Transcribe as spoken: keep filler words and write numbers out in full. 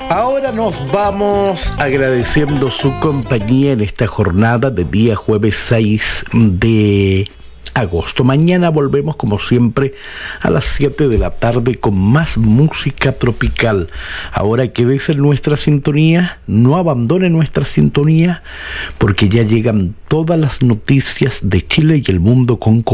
Ahora nos vamos agradeciendo su compañía en esta jornada de día jueves seis de agosto. Mañana volvemos como siempre a las siete de la tarde con más música tropical. Ahora quédese en nuestra sintonía, no abandone nuestra sintonía, porque ya llegan todas las noticias de Chile y el mundo con